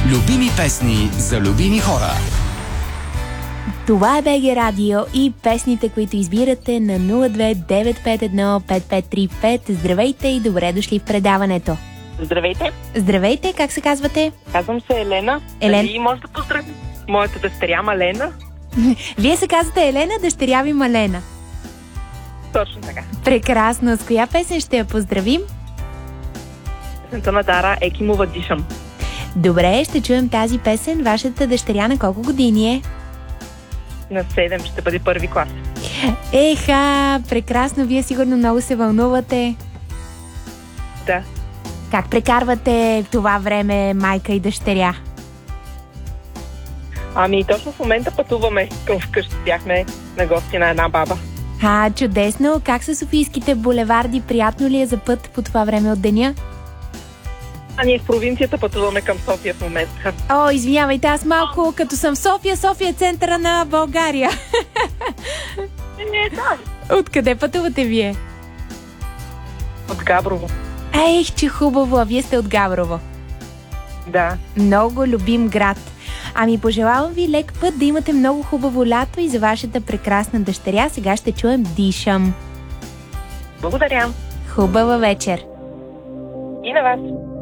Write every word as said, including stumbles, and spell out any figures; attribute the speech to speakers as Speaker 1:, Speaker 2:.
Speaker 1: Любими песни за любими хора.
Speaker 2: Това е БГ Радио и песните, които избирате на нула две девет пет едно пет пет три пет. Здравейте и добре дошли в предаването.
Speaker 3: Здравейте.
Speaker 2: Здравейте, как се казвате?
Speaker 3: Казвам се Елена.
Speaker 2: Елен...
Speaker 3: Дали може да поздравим моята дъщеря Малена?
Speaker 2: Вие се казвате Елена, дъщеря ви Малена.
Speaker 3: Точно така.
Speaker 2: Прекрасно. С коя песен ще я поздравим?
Speaker 3: Песента на Дара Екимова Дишам.
Speaker 2: Добре, ще чуем тази песен. Вашата дъщеря на колко години е?
Speaker 3: На седем ще бъде първи клас.
Speaker 2: Еха, прекрасно. Вие сигурно много се вълнувате.
Speaker 3: Да.
Speaker 2: Как прекарвате това време, майка и дъщеря?
Speaker 3: Ами точно в момента пътуваме към вкъщи. Бяхме на гости на една баба.
Speaker 2: А, чудесно. Как са софийските булеварди? Приятно ли е за път по това време от деня?
Speaker 3: А ние в провинцията пътуваме към София в момента.
Speaker 2: О, извинявайте, аз малко като съм в София, София е центъра на България.
Speaker 3: Не, не, да.
Speaker 2: Откъде пътувате вие?
Speaker 3: От Габрово.
Speaker 2: Ех, че хубаво, а вие сте от Габрово.
Speaker 3: Да.
Speaker 2: Много любим град. Ами пожелавам ви лек път, да имате много хубаво лято и за вашата прекрасна дъщеря. Сега ще чуем Дишам.
Speaker 3: Благодаря.
Speaker 2: Хубава вечер.
Speaker 3: И на вас.